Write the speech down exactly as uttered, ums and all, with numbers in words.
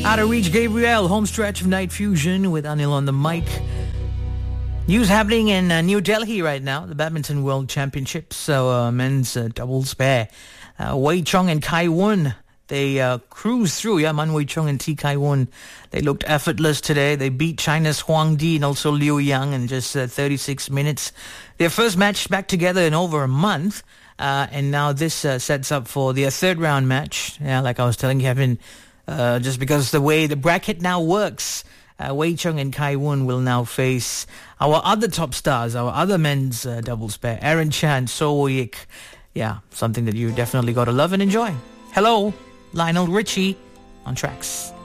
Out of reach, Gabriel, home stretch of Night Fusion with Anil on the mic. News happening in uh, New Delhi right now, the Badminton World Championships, so uh, men's uh, doubles pair. Uh, Wei Chong and Kai Wun, they uh, cruised through, yeah, Man Wei Chong and T Kai Wun. They looked effortless today. They beat China's Huang Di and also Liu Yang in just uh, thirty-six minutes. Their first match back together in over a month, uh, and now this uh, sets up for their third round match. Yeah, like I was telling Kevin, uh, just because the way the bracket now works, Uh, Wei Chong and Kai Wun will now face our other top stars, our other men's uh, doubles pair, Aaron Chan, So Yik. Yeah, something that you definitely got to love and enjoy. Hello, Lionel Richie on Tracks.